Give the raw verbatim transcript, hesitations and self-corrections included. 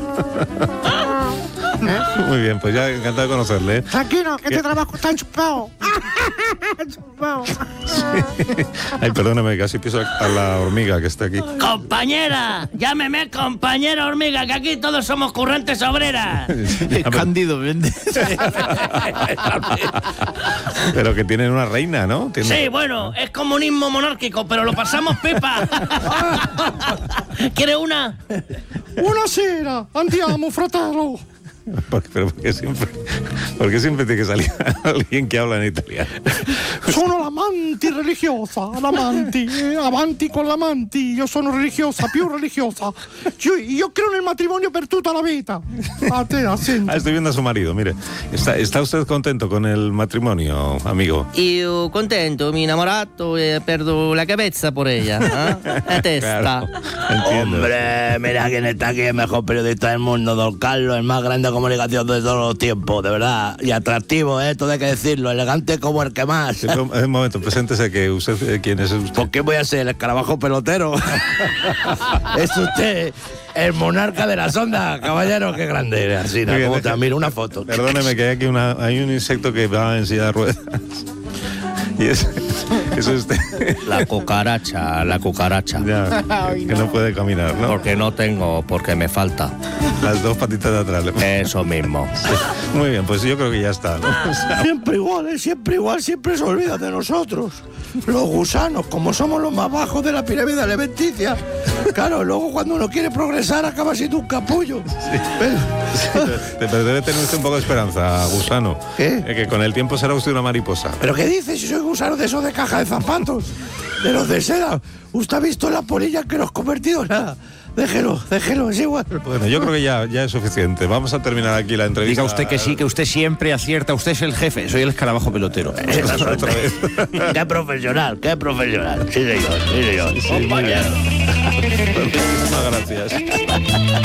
Muy bien, pues ya encantado de conocerle. ¿eh? Tranquilo, que ¿Qué? este trabajo está chupado. Chupado. Sí. Ay, perdóname, casi piso a la hormiga que está aquí. Compañera, llámeme compañera hormiga, que aquí todos somos currantes obreras. Ya, Cándido, vende. Pero que tienen una reina, ¿no? Tienen... Sí, bueno, es comunismo monárquico, pero lo pasamos pipa. ¿Quieres una? Buonasera, andiamo, fratello. Porque, pero porque siempre, porque siempre tiene que salir alguien que habla en italiano. Sono l'amanti religiosa, l'amanti, eh, avanti con l'amanti, io sono religiosa, più religiosa. Io, io creo nel matrimonio per tutta la vita. A te, senti. Ah, estoy viendo a su marido, mire. ¿Está, ¿Está usted contento con el matrimonio, amigo? Io contento, mi innamorato e perdo la cabeza por ella. ¿eh? La testa. Claro, entiendo. Hombre, mira quién está aquí, el mejor periodista del mundo, don Carlos, el más grande de comunicación de todos los tiempos, de verdad. Y atractivo, ¿eh? Todo hay que decirlo, elegante como el que más. Sí, pero, un momento, preséntese que usted, eh, ¿quién es usted? ¿Por qué voy a ser el escarabajo pelotero? Es usted el monarca de las ondas, caballero, qué grande. Así, Muy bien, ¿cómo te deje- miro? Una foto. Perdóneme que hay aquí una, hay un insecto que va en silla de ruedas. Y es, eso es usted. La cucaracha, la cucaracha. Ya, que, que no puede caminar, ¿no? Porque no tengo, porque me falta. Las dos patitas de atrás. le- Eso mismo. Muy bien, pues yo creo que ya está, ¿no? O sea, Siempre igual, ¿eh? Siempre igual, siempre se olvida de nosotros. Los gusanos, como somos los más bajos de la pirámide alimenticia. Claro, luego cuando uno quiere progresar acaba siendo un capullo. Pero- pero, pero debe tener usted un poco de esperanza, gusano. ¿Qué? Eh, que con el tiempo será usted una mariposa. ¿Pero qué dices? Si soy gusano de esos de caja de zapatos, de los de seda. ¿Usted ha visto la polilla en que nos convertido? Nada. Déjelo, déjelo, es igual. Bueno, yo creo que ya, ya es suficiente. Vamos a terminar aquí la entrevista. Diga usted que sí, que usted siempre acierta. Usted es el jefe, soy el escarabajo pelotero. Otra vez. Qué profesional, qué profesional. Sí, señor, sí, señor. Compañero. Muchísimas gracias.